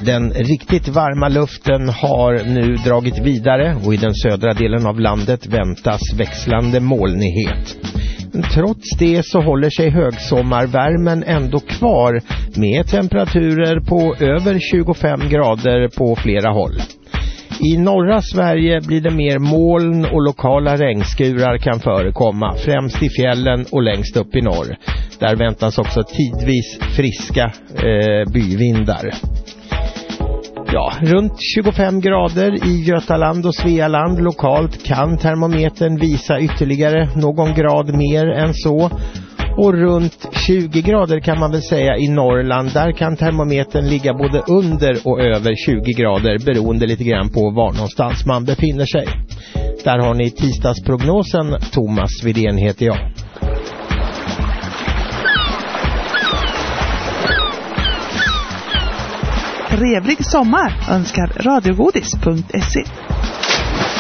Den riktigt varma luften har nu dragit vidare och i den södra delen av landet väntas växlande molnighet. Men trots det så håller sig högsommarvärmen ändå kvar med temperaturer på över 25 grader på flera håll. I norra Sverige blir det mer moln och lokala regnskurar kan förekomma, främst i fjällen och längst upp i norr. Där väntas också tidvis friska byvindar. Ja, runt 25 grader i Götaland och Svealand lokalt kan termometern visa ytterligare någon grad mer än så. Och runt 20 grader kan man väl säga i Norrland, där kan termometern ligga både under och över 20 grader beroende lite grann på var någonstans man befinner sig. Där har ni tisdagsprognosen. Thomas Widén heter jag. Trevlig sommar önskar radiogodis.se.